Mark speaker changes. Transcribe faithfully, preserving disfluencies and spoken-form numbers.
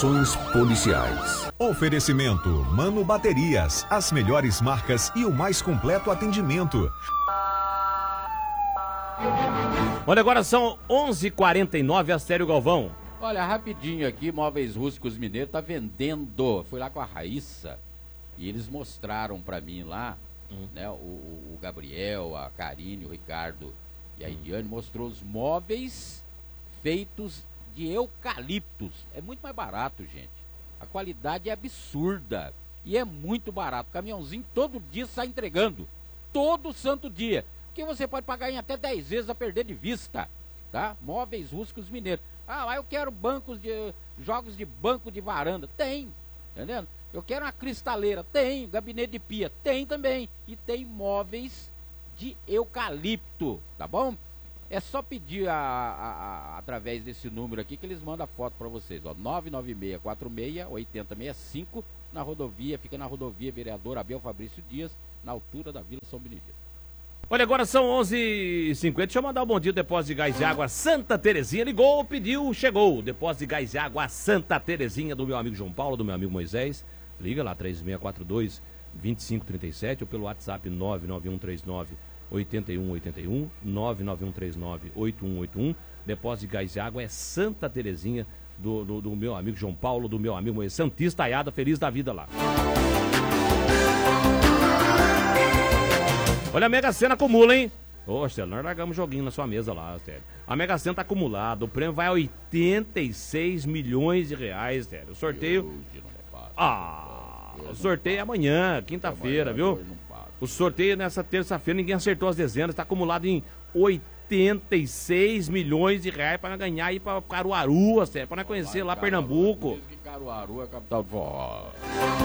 Speaker 1: Policiais.
Speaker 2: Oferecimento Mano Baterias, as melhores marcas e o mais completo atendimento.
Speaker 3: Olha, agora são onze e quarenta e nove, Astério Galvão.
Speaker 4: Olha, rapidinho aqui, Móveis Rústicos Mineiros tá vendendo. Fui lá com a Raíssa e eles mostraram pra mim lá, uhum. né, o, o Gabriel, a Karine, o Ricardo e a Indiane mostrou os móveis feitos de eucaliptos. É muito mais barato, gente. A qualidade é absurda e é muito barato. O caminhãozinho todo dia sai entregando, todo santo dia, que você pode pagar em até dez vezes a perder de vista, tá? Móveis Rústicos Mineiros. Ah, lá eu quero bancos de jogos de banco de varanda, tem, entendendo? Eu quero uma cristaleira, tem. Gabinete de pia, tem também. E tem móveis de eucalipto, tá bom? É só pedir a, a, a, através desse número aqui que eles mandam a foto para vocês, ó, nove nove seis quatro seis oito zero seis cinco, na rodovia, fica na rodovia Vereador Abel Fabrício Dias, na altura da Vila São Benedito.
Speaker 3: Olha, agora são onze e cinquenta, deixa eu mandar um bom dia, depósito de gás e água Santa Terezinha, ligou, pediu, chegou, depósito de gás e água Santa Terezinha, do meu amigo João Paulo, do meu amigo Moisés, liga lá, três seis quatro dois, dois cinco três sete, ou pelo WhatsApp nove nove um três nove, oito um oito um, nove nove um três nove, oito um oito um, depósito de gás e água é Santa Terezinha, do, do, do meu amigo João Paulo, do meu amigo Moisés, Santista Aiada, feliz da vida lá. Olha, a Mega Sena acumula, hein? Ô, Stélio, nós largamos joguinho na sua mesa lá, Stélio. A Mega Sena tá acumulada, o prêmio vai a oitenta e seis milhões de reais, Stélio. O sorteio... Ah, o sorteio é amanhã, quinta-feira, viu? O sorteio nessa terça-feira, ninguém acertou as dezenas, tá acumulado em oitenta e seis milhões de reais para ganhar aí para Caruaru, Stélio, para nós conhecer lá Pernambuco.
Speaker 4: Caruaru é a capital do forró.